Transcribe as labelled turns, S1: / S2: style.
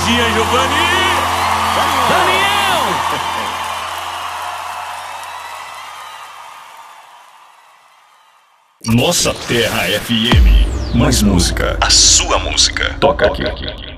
S1: dia, Giovanni! Daniel!
S2: Nossa Terra FM. Mais música. A sua música. Toca aqui.